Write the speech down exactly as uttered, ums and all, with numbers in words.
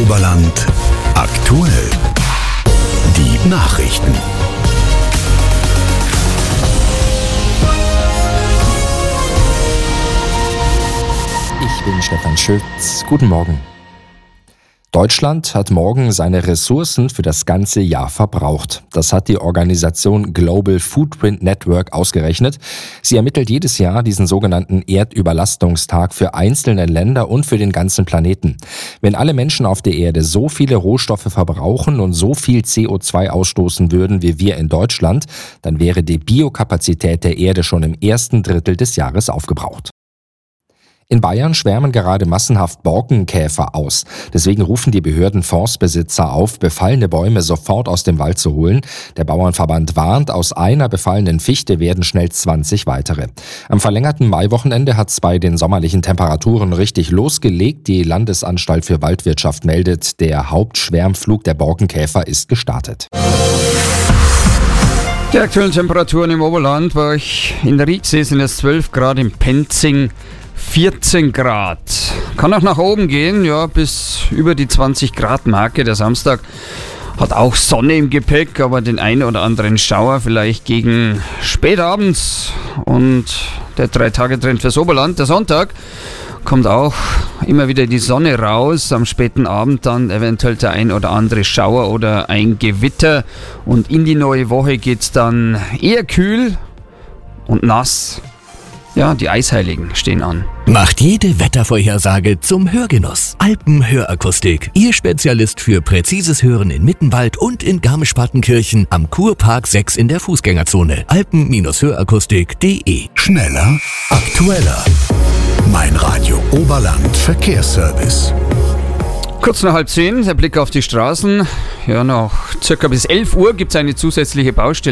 Oberland aktuell. Die Nachrichten. Ich bin Stefan Schütz. Guten Morgen. Deutschland hat morgen seine Ressourcen für das ganze Jahr verbraucht. Das hat die Organisation Global Footprint Network ausgerechnet. Sie ermittelt jedes Jahr diesen sogenannten Erdüberlastungstag für einzelne Länder und für den ganzen Planeten. Wenn alle Menschen auf der Erde so viele Rohstoffe verbrauchen und so viel C O zwei ausstoßen würden wie wir in Deutschland, dann wäre die Biokapazität der Erde schon im ersten Drittel des Jahres aufgebraucht. In Bayern schwärmen gerade massenhaft Borkenkäfer aus. Deswegen rufen die Behörden Forstbesitzer auf, befallene Bäume sofort aus dem Wald zu holen. Der Bauernverband warnt, aus einer befallenen Fichte werden schnell zwanzig weitere. Am verlängerten Maiwochenende hat es bei den sommerlichen Temperaturen richtig losgelegt. Die Landesanstalt für Waldwirtschaft meldet, der Hauptschwärmflug der Borkenkäfer ist gestartet. Die aktuellen Temperaturen im Oberland, bei euch in der Rieksee sind es zwölf Grad, im Penzing vierzehn Grad. Kann auch nach oben gehen, ja, bis über die zwanzig Grad Marke. Der Samstag hat auch Sonne im Gepäck, aber den einen oder anderen Schauer vielleicht gegen spätabends. Und der Drei-Tage-Trend fürs Oberland, der Sonntag, kommt auch immer wieder die Sonne raus. Am späten Abend dann eventuell der ein oder andere Schauer oder ein Gewitter. Und in die neue Woche geht es dann eher kühl und nass. Ja, die Eisheiligen stehen an. Macht jede Wettervorhersage zum Hörgenuss. Alpenhörakustik, Ihr Spezialist für präzises Hören in Mittenwald und in Garmisch-Partenkirchen am Kurpark sechs in der Fußgängerzone. alpen Hörakustik punkt de. Schneller, aktueller. Mein Radio Oberland Verkehrsservice. Kurz nach halb zehn, der Blick auf die Straßen. Ja, noch circa bis elf Uhr gibt es eine zusätzliche Baustelle